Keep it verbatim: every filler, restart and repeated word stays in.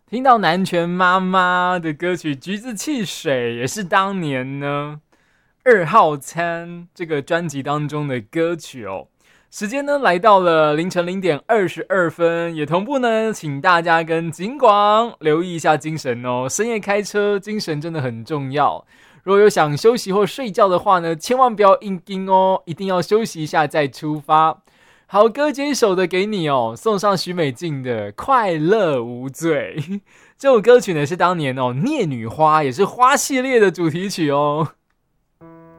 听到南拳妈妈的歌曲《橘子汽水》，也是当年呢二号餐这个专辑当中的歌曲哦。时间呢来到了凌晨零点二十二分，也同步呢，请大家跟警广留意一下精神哦。深夜开车，精神真的很重要。如果有想休息或睡觉的话呢，千万不要硬盯哦，一定要休息一下再出发。好歌接一首的给你哦，送上许美静的《快乐无罪》。这首歌曲呢是当年哦《孽女花》也是花系列的主题曲哦。